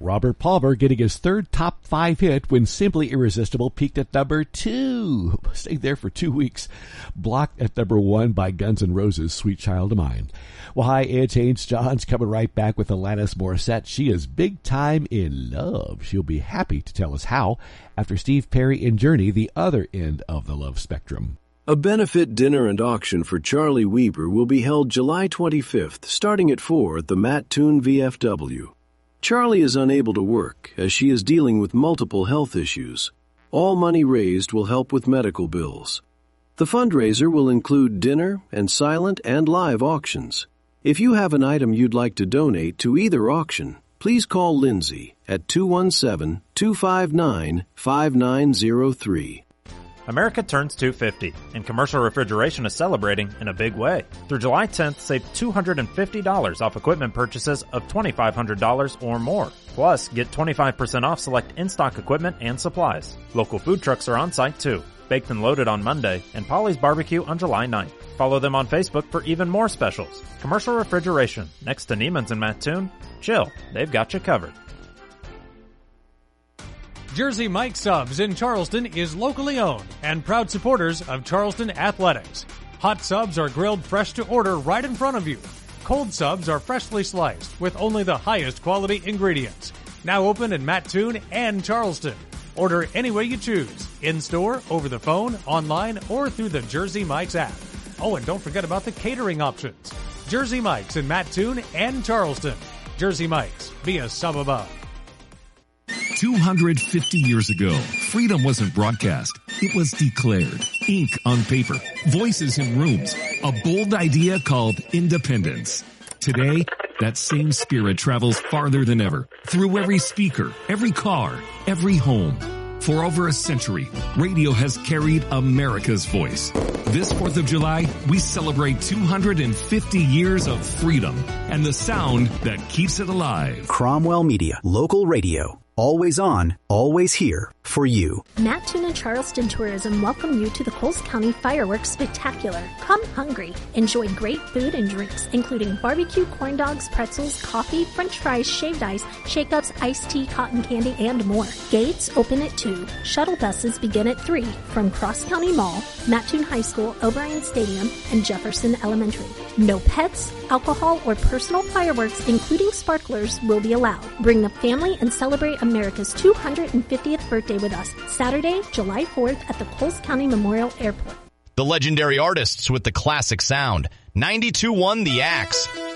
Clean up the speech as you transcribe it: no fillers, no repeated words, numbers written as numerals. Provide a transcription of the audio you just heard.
Robert Palmer getting his third top 5 hit when Simply Irresistible peaked at number 2. Stayed there for 2 weeks. Blocked at number 1 by Guns N' Roses' Sweet Child of Mine. Well, hi, Edge Haynes John's coming right back with Alanis Morissette. She is big time in love. She'll be happy to tell us how after Steve Perry and Journey, the other end of the love spectrum. A benefit dinner and auction for Charlie Weber will be held July 25th, starting at 4 at the Matt Toon VFW. Charlie is unable to work as she is dealing with multiple health issues. All money raised will help with medical bills. The fundraiser will include dinner and silent and live auctions. If you have an item you'd like to donate to either auction, please call Lindsay at 217-259-5903. America turns 250, and Commercial Refrigeration is celebrating in a big way. Through July 10th, save $250 off equipment purchases of $2,500 or more. Plus, get 25% off select in-stock equipment and supplies. Local food trucks are on site too. Baked and Loaded on Monday, and Polly's Barbecue on July 9th. Follow them on Facebook for even more specials. Commercial Refrigeration, next to Neiman's and Mattoon. Chill, they've got you covered. Jersey Mike Subs in Charleston is locally owned and proud supporters of Charleston Athletics. Hot subs are grilled fresh to order right in front of you. Cold subs are freshly sliced with only the highest quality ingredients. Now open in Mattoon and Charleston. Order any way you choose, in-store, over the phone, online, or through the Jersey Mike's app. Oh, and don't forget about the catering options. Jersey Mike's in Mattoon and Charleston. Jersey Mike's, be a sub above. 250 years ago, freedom wasn't broadcast. It was declared. Ink on paper. Voices in rooms. A bold idea called independence. Today, that same spirit travels farther than ever. Through every speaker, every car, every home. For over a century, radio has carried America's voice. This 4th of July, we celebrate 250 years of freedom and the sound that keeps it alive. Cromwell Media, local radio. Always on, always here for you. Mattoon and Charleston Tourism welcome you to the Coles County Fireworks Spectacular. Come hungry. Enjoy great food and drinks, including barbecue, corn dogs, pretzels, coffee, french fries, shaved ice, shake-ups, iced tea, cotton candy, and more. Gates open at 2. Shuttle buses begin at 3 from Cross County Mall, Mattoon High School, O'Brien Stadium, and Jefferson Elementary. No pets, alcohol, or personal fireworks, including sparklers, will be allowed. Bring the family and celebrate America's 250th birthday with us, Saturday, July 4th at the Coles County Memorial Airport. The legendary artists with the classic sound. 92.1 The Axe.